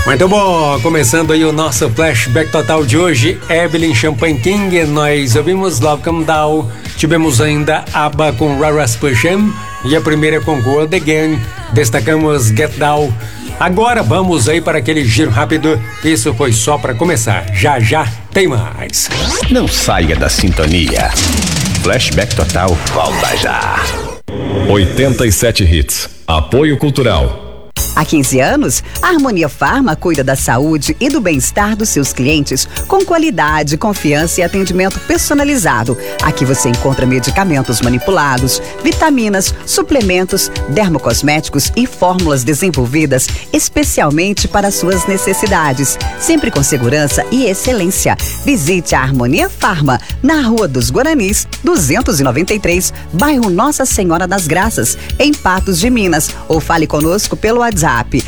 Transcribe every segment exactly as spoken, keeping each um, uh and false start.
Muito bom, começando aí o nosso flashback total de hoje, Evelyn Champagne King, nós ouvimos Love Come Down, tivemos ainda ABBA com Raras Push'em e a primeira com Gold Again, destacamos Get Down. Agora vamos aí para aquele giro rápido, isso foi só para começar, já já tem mais. Não saia da sintonia, Flashback Total volta já. oitenta e sete Hits, apoio cultural. Há quinze anos, a Harmonia Farma cuida da saúde e do bem-estar dos seus clientes com qualidade, confiança e atendimento personalizado. Aqui você encontra medicamentos manipulados, vitaminas, suplementos, dermocosméticos e fórmulas desenvolvidas especialmente para suas necessidades, sempre com segurança e excelência. Visite a Harmonia Farma na Rua dos Guaranis, duzentos e noventa e três, bairro Nossa Senhora das Graças, em Patos de Minas, ou fale conosco pelo WhatsApp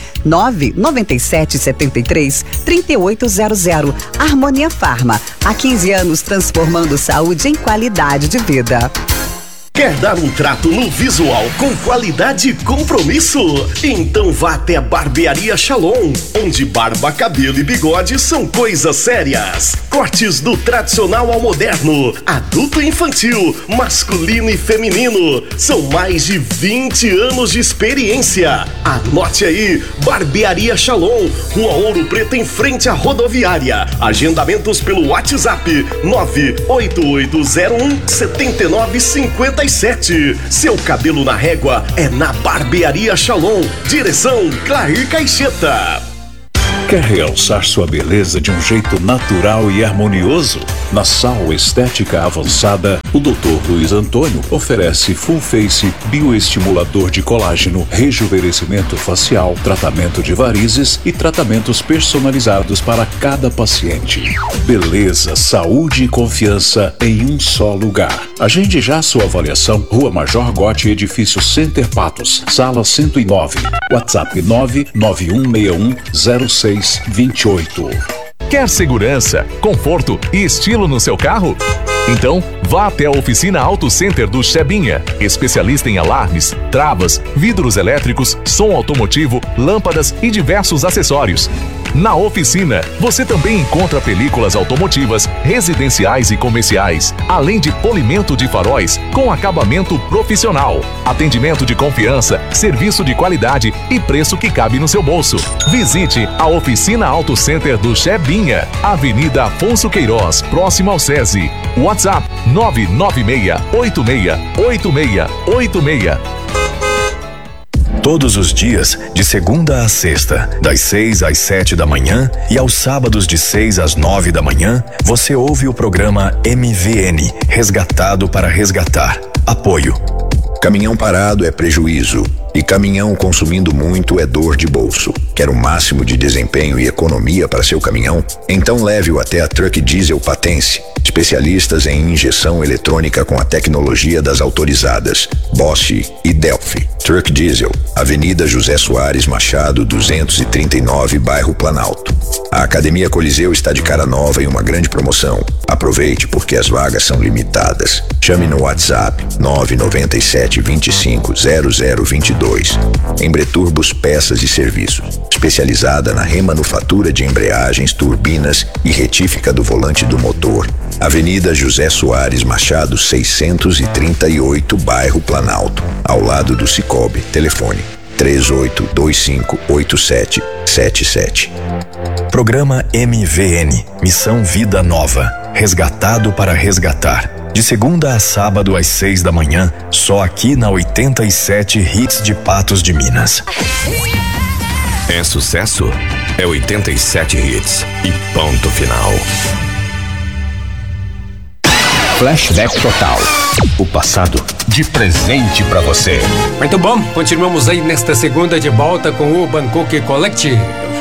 nove nove sete sete três, três oito zero zero. Harmonia Farma, há quinze anos transformando saúde em qualidade de vida. Quer dar um trato no visual com qualidade e compromisso? Então vá até a Barbearia Shalom, onde barba, cabelo e bigode são coisas sérias. Cortes do tradicional ao moderno, adulto e infantil, masculino e feminino. São mais de vinte anos de experiência. Anote aí, Barbearia Shalom, Rua Ouro Preto, em frente à rodoviária. Agendamentos pelo WhatsApp nove oito oito zero um sete nove cinco sete. Seu cabelo na régua é na Barbearia Shalom. Direção Clair Caixeta. Quer realçar sua beleza de um jeito natural e harmonioso? Na Sal Estética Avançada, o doutor Luiz Antônio oferece Full Face, bioestimulador de colágeno, rejuvenescimento facial, tratamento de varizes e tratamentos personalizados para cada paciente. Beleza, saúde e confiança em um só lugar. Agende já sua avaliação. Rua Major Gotti, Edifício Center Patos, Sala cento e nove. WhatsApp nove nove um seis um zero seis dois oito. Quer segurança, conforto e estilo no seu carro? Então, vá até a Oficina Auto Center do Chebinha, especialista em alarmes, travas, vidros elétricos, som automotivo, lâmpadas e diversos acessórios. Na oficina, você também encontra películas automotivas, residenciais e comerciais, além de polimento de faróis com acabamento profissional. Atendimento de confiança, serviço de qualidade e preço que cabe no seu bolso. Visite a Oficina Auto Center do Chebinha, Avenida Afonso Queiroz, próximo ao SESI. WhatsApp nove nove seis oito seis oito seis oito seis. Todos os dias, de segunda a sexta, das seis às sete da manhã e aos sábados de seis às nove da manhã, você ouve o programa M V N, Resgatado para Resgatar. Apoio. Caminhão parado é prejuízo e caminhão consumindo muito é dor de bolso. Quer o máximo de desempenho e economia para seu caminhão? Então leve-o até a Truck Diesel Patense, especialistas em injeção eletrônica com a tecnologia das autorizadas Bosch e Delphi. Truck Diesel, Avenida José Soares Machado, duzentos e trinta e nove, bairro Planalto. A Academia Coliseu está de cara nova em uma grande promoção. Aproveite porque as vagas são limitadas. Chame no WhatsApp nove nove sete dois cinco zero zero dois dois. Embreturbos Peças e Serviços, especializada na remanufatura de embreagens, turbinas e retífica do volante do motor. Avenida José Soares Machado, seiscentos e trinta e oito, bairro Planalto, ao lado do Cicobi. Telefone três oito dois cinco oito sete sete sete. Programa M V N, Missão Vida Nova, Resgatado para Resgatar. De segunda a sábado às seis da manhã, só aqui na oitenta e sete Hits de Patos de Minas. É sucesso? É oitenta e sete Hits e ponto final. Flashback Total. O passado de presente pra você. Muito bom, continuamos aí nesta segunda de volta com o Urban Cook Collective.